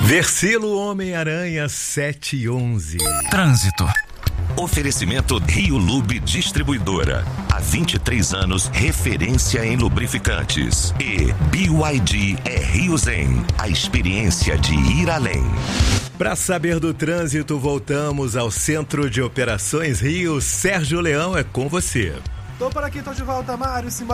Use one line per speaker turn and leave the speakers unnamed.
Versilo Homem-Aranha 711.
Trânsito.
Oferecimento Rio Lube Distribuidora. Há 23 anos, referência em lubrificantes. E BYD é Rio Zen, a experiência de ir além.
Para saber do trânsito, voltamos ao Centro de Operações Rio. Sérgio Leão é com você.
Tô por aqui, tô de volta, Mário.